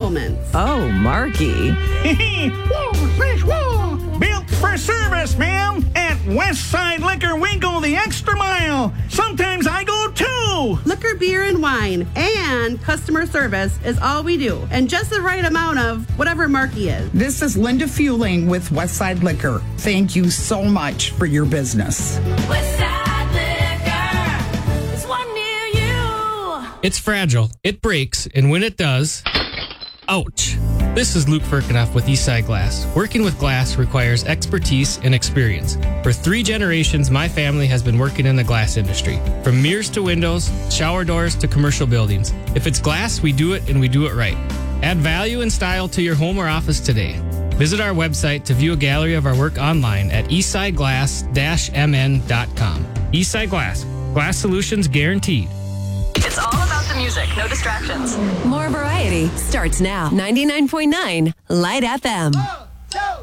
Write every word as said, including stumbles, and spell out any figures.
compliments. Oh, Marky. Whoa, slash whoa. Built for service, ma'am. At Westside Liquor, we go the extra mile. Sometimes I go two. Liquor, beer, and wine, and customer service is all we do. And just the right amount of whatever Marky is. This is Linda Fueling with Westside Liquor. Thank you so much for your business. Westside Liquor, there's one near you. It's fragile, it breaks, and when it does, ouch. This is Luke Firkinoff with Eastside Glass. Working with glass requires expertise and experience. For three generations, my family has been working in the glass industry. From mirrors to windows, shower doors to commercial buildings. If it's glass, we do it and we do it right. Add value and style to your home or office today. Visit our website to view a gallery of our work online at eastside glass dash m n dot com. Eastside Glass. Glass solutions guaranteed. It's all about the music, no distractions. More variety starts now. ninety-nine point nine Light F M.